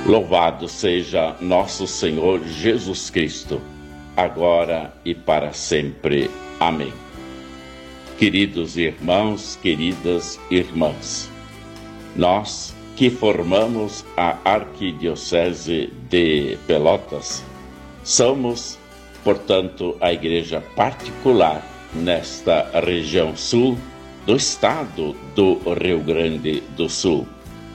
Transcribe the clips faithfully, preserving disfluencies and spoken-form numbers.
Louvado seja nosso Senhor Jesus Cristo, agora e para sempre. Amém. Queridos irmãos, queridas irmãs, nós que formamos a Arquidiocese de Pelotas, somos, portanto, a igreja particular nesta região sul do estado do Rio Grande do Sul.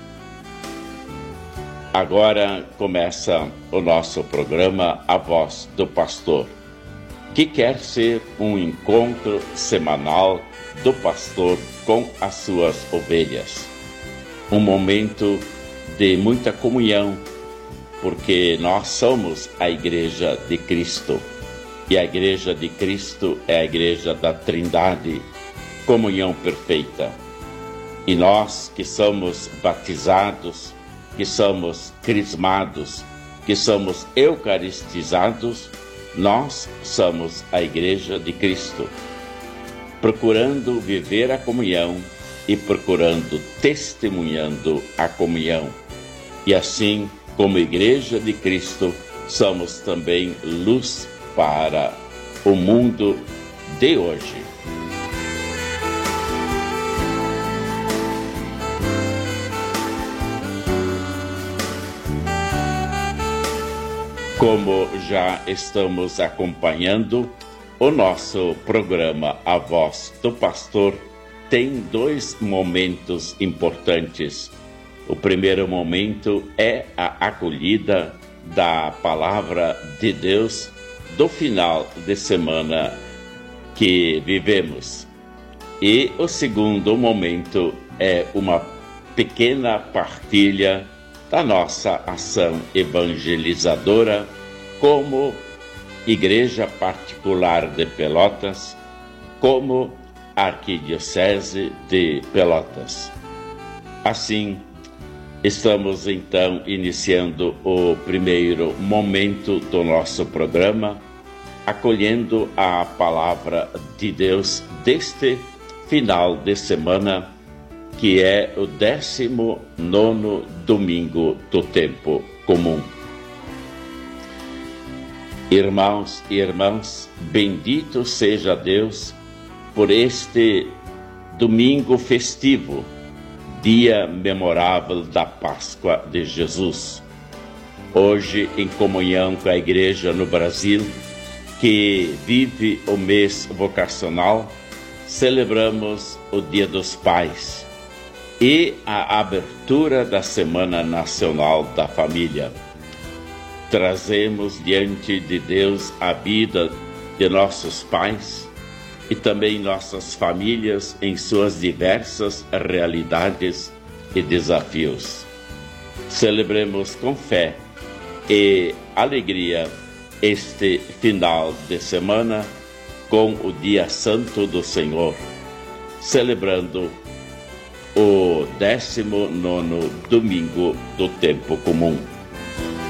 Agora começa o nosso programa A Voz do Pastor, que quer ser um encontro semanal do pastor com as suas ovelhas. Um momento de muita comunhão, porque nós somos a Igreja de Cristo. E a Igreja de Cristo é a Igreja da Trindade, comunhão perfeita. E nós que somos batizados, que somos crismados, que somos eucaristizados, nós somos a Igreja de Cristo, procurando viver a comunhão e procurando testemunhando a comunhão. E assim, como Igreja de Cristo, somos também luz para o mundo de hoje. Como já estamos acompanhando, o nosso programa A Voz do Pastor tem dois momentos importantes. O primeiro momento é a acolhida da Palavra de Deus do final de semana que vivemos. E o segundo momento é uma pequena partilha da nossa ação evangelizadora como Igreja Particular de Pelotas, como Arquidiocese de Pelotas. Assim, estamos então iniciando o primeiro momento do nosso programa, acolhendo a palavra de Deus deste final de semana, que é o décimo nono domingo do tempo comum. Irmãos e irmãs, bendito seja Deus por este domingo festivo, dia memorável da Páscoa de Jesus. Hoje, em comunhão com a Igreja no Brasil, que vive o mês vocacional, celebramos o Dia dos Pais e a abertura da Semana Nacional da Família. Trazemos diante de Deus a vida de nossos pais e também nossas famílias em suas diversas realidades e desafios. Celebremos com fé e alegria este final de semana com o Dia Santo do Senhor, celebrando o décimo nono domingo do tempo comum.